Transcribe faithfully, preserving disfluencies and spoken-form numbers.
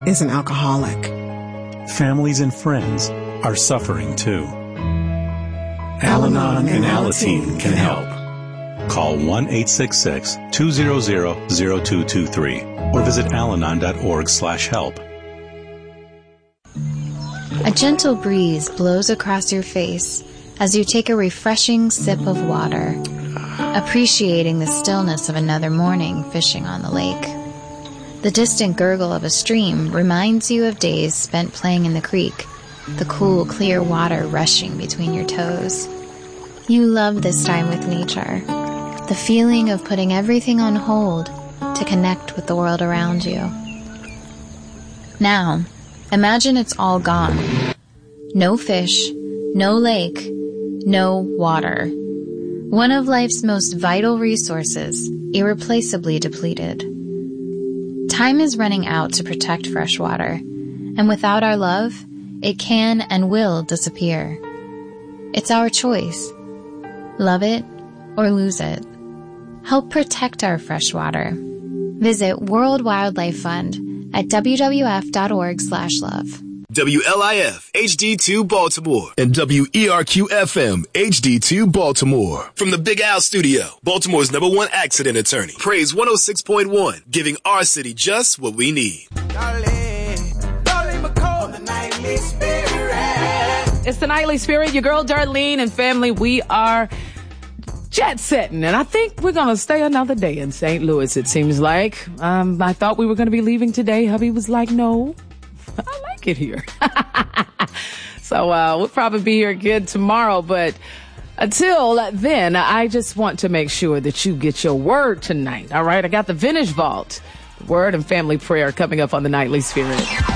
is an alcoholic. Families and friends are suffering too. Al-Anon and Alateen can help. Call one eight six six, two zero zero, zero two two three or visit alanon.org slash help. A gentle breeze blows across your face as you take a refreshing sip of water, appreciating the stillness of another morning fishing on the lake. The distant gurgle of a stream reminds you of days spent playing in the creek, the cool, clear water rushing between your toes. You love this time with nature, the feeling of putting everything on hold to connect with the world around you. Now, imagine it's all gone. No fish, no lake, no water. One of life's most vital resources, irreplaceably depleted. Time is running out to protect fresh water, and without our love, it can and will disappear. It's our choice. Love it or lose it. Help protect our fresh water. Visit World Wildlife Fund at w w f dot org slash love. W L I F H D two Baltimore and W E R Q F M H D two Baltimore. From the Big Al Studio, Baltimore's number one accident attorney. Praise one oh six point one, giving our city just what we need. It's the Nightly Spirit, your girl Darlene and family. We are jet setting, and I think we're going to stay another day in Saint Louis, it seems like. Um, I thought we were going to be leaving today. Hubby was like, no, I like it here. So uh, we'll probably be here again tomorrow, but until then, I just want to make sure that you get your word tonight, all right? I got the Vintage Vault, word and family prayer coming up on the Nightly Spirit.